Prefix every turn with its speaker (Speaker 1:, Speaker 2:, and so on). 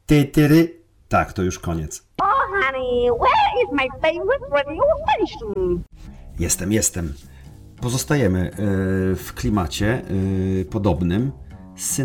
Speaker 1: Tytyry. Tak, to już koniec.
Speaker 2: Oh, honey, where is my favorite radio station?
Speaker 1: Jestem. Pozostajemy w klimacie podobnym.